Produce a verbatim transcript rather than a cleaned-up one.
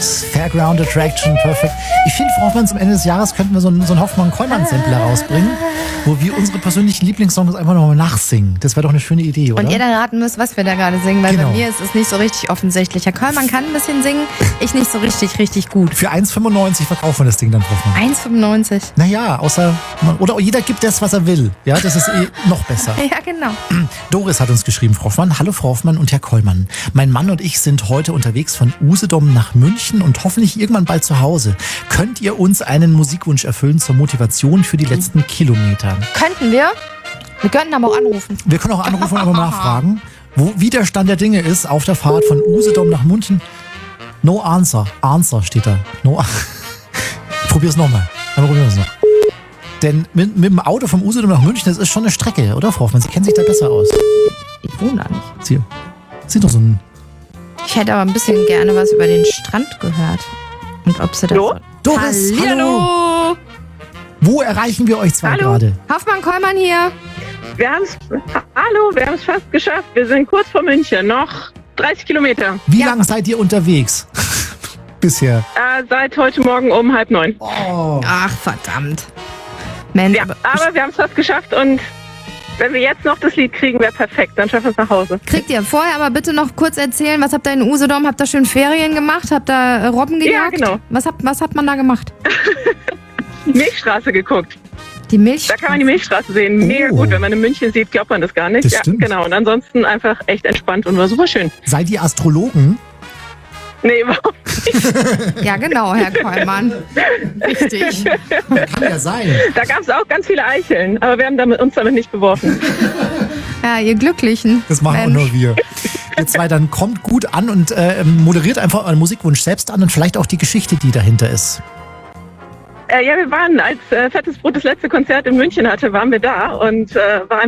Fairground Attraction, perfekt. Ich finde, Frau Hoffmann, zum Ende des Jahres könnten wir so einen, so einen Hoffmann-Kollmann-Sampler rausbringen, wo wir unsere persönlichen Lieblingssongs einfach nochmal nachsingen. Das wäre doch eine schöne Idee, oder? Und ihr dann raten müsst, was wir da gerade singen, weil Genau. bei mir ist es nicht so richtig offensichtlich. Herr Kollmann kann ein bisschen singen, ich nicht so richtig, richtig gut. Für eins fünfundneunzig verkaufen wir das Ding dann, Frau Hoffmann. eins fünfundneunzig. Naja, außer, oder jeder gibt das, was er will. Ja, das ist eh noch besser. Ja, genau. Doris hat uns geschrieben, Frau Hoffmann. Hallo Frau Hoffmann und Herr Kollmann. Mein Mann und ich sind heute unterwegs von Usedom nach München und hoffentlich irgendwann bald zu Hause. Könnt ihr uns einen Musikwunsch erfüllen zur Motivation für die letzten Kilometer? Könnten wir? Wir könnten aber auch anrufen. Wir können auch anrufen und aber nachfragen, wo, wie der Stand der Dinge ist auf der Fahrt von Usedom nach München. No answer. Answer steht da. No. Ich probier's nochmal. Einmal probieren wir es noch. Denn mit, mit dem Auto vom Usedom nach München, das ist schon eine Strecke, oder Frau Hoffmann? Sie kennen sich da besser aus. Ich wohne da nicht. Sie, Sie doch so ein... Ich hätte aber ein bisschen gerne was über den Strand gehört. Und ob sie das... Hallo? Doris, hallo! Wo erreichen wir euch zwei Hallo. gerade? Hoffmann Kollmann hier. Wir haben's, hallo, wir haben es fast geschafft. Wir sind kurz vor München, noch dreißig Kilometer. Wie Ja. lange seid ihr unterwegs? Bisher. Äh, seit heute Morgen um halb neun. Oh. Ach, verdammt. Mensch, Ja, aber aber wir haben es fast geschafft und wenn wir jetzt noch das Lied kriegen, wäre perfekt. Dann schaffen wir es nach Hause. kriegt ihr vorher aber bitte noch kurz erzählen, was habt ihr in Usedom? Habt ihr schön Ferien gemacht? Habt ihr äh, Robben gejagt? Ja, genau. Was, habt, was hat man da gemacht? Milchstraße geguckt. Die Milch? Da kann man die Milchstraße sehen. Mega Oh. gut. Wenn man in München sieht, glaubt man das gar nicht. Das ja, stimmt. genau. Und ansonsten einfach echt entspannt und war super schön. Seid ihr Astrologen? Nee, überhaupt. Ja, genau, Herr Kollmann. Richtig. Kann ja sein. Da gab es auch ganz viele Eicheln, aber wir haben damit, uns damit nicht beworfen. Ja, ihr Glücklichen. Das machen auch Mensch. nur wir. Ihr zwei, dann kommt gut an und äh, moderiert einfach euren Musikwunsch selbst an und vielleicht auch die Geschichte, die dahinter ist. Äh, ja, wir waren, als äh, Fettes Brot das letzte Konzert in München hatte, waren wir da und äh, war